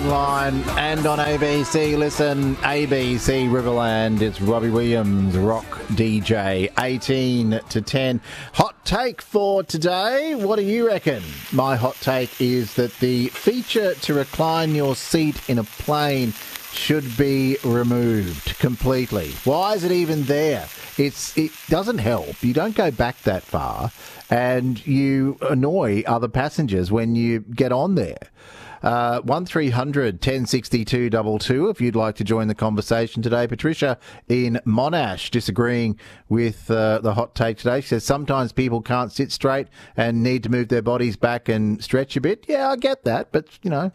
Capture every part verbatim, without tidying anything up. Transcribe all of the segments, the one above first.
online and on A B C. Listen, A B C Riverland. It's Robbie Williams, rock D J, eighteen to ten. Hot take for today. What do you reckon? My hot take is that the feature to recline your seat in a plane should be removed completely. Why is it even there? It's It doesn't help. You don't go back that far, and you annoy other passengers when you get on there. Uh, one three hundred ten sixty-two two two if you'd like to join the conversation today. Patricia in Monash disagreeing with uh, the hot take today. She says sometimes people can't sit straight and need to move their bodies back and stretch a bit. Yeah, I get that, but, you know,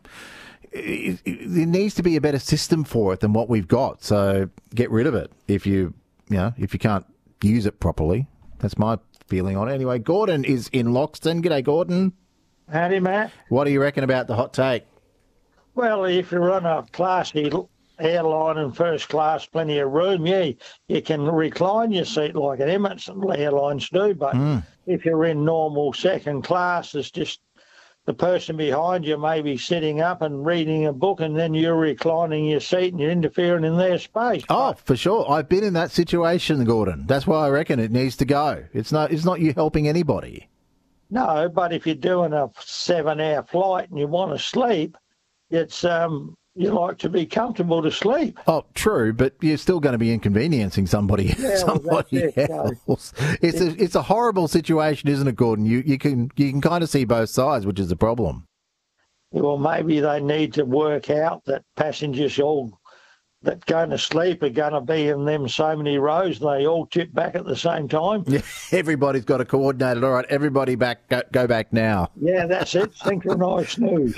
it, it, there needs to be a better system for it than what we've got. So get rid of it if you, you know, if you can't use it properly. That's my feeling on it. Anyway, Gordon is in Loxton. G'day, Gordon. Howdy, Matt. What do you reckon about the hot take? Well, if you're on a classy airline and first class, plenty of room, yeah, you can recline your seat like an Emirates Airlines do. But mm. if you're in normal second class, it's just the person behind you may be sitting up and reading a book, and then you're reclining your seat and you're interfering in their space. Oh, but, for sure. I've been in that situation, Gordon. That's why I reckon it needs to go. It's not, it's not you helping anybody. No, but if you're doing a seven-hour flight and you want to sleep, it's um, you like to be comfortable to sleep. Oh, true, but you're still going to be inconveniencing somebody, yeah, somebody it, else. So. It's a it's a horrible situation, isn't it, Gordon? You you can you can kind of see both sides, which is the problem. Well, maybe they need to work out that passengers all that going to sleep are going to be in them so many rows, and they all tip back at the same time. Yeah, everybody's got to coordinate it. All right, everybody back, go, go back now. Yeah, that's it. Synchronised snooze.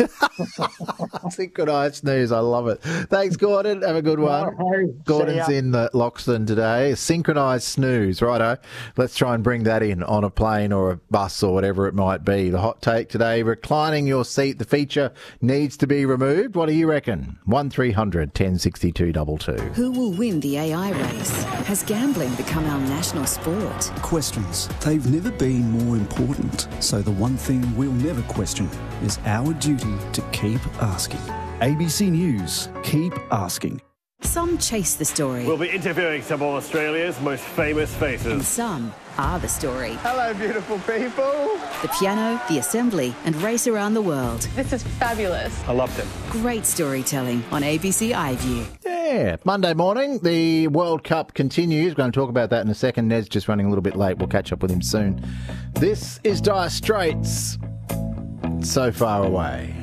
Synchronised snooze. I love it. Thanks, Gordon. Have a good one. Right, Gordon's in uh, Loxton today. Synchronised snooze. Righto. Let's try and bring that in on a plane or a bus or whatever it might be. The hot take today, reclining your seat. The feature needs to be removed. What do you reckon? one three hundred ten sixty-two two two. Who will win the A I race? Has gambling become our national sport? Questions. They've never been more important. So the one thing we'll never question is our duty to keep asking. A B C News. Keep asking. Some chase the story. We'll be interviewing some of Australia's most famous faces. And some are the story. Hello, beautiful people. The piano, the assembly, and race around the world. This is fabulous. I loved it. Great storytelling on A B C iView. Yeah, Monday morning, the World Cup continues. We're going to talk about that in a second. Ned's just running a little bit late. We'll catch up with him soon. This is Dire Straits. So Far Away.